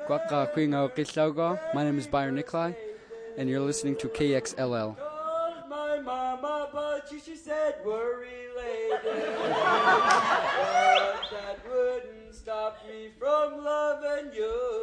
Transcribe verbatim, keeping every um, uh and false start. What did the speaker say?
Kwaka Kwingo Kitlaugo. My name is Byron Nikolai, and you're listening to K X L L. Called my mama, but she, she said we're related. But that wouldn't stop me from loving you.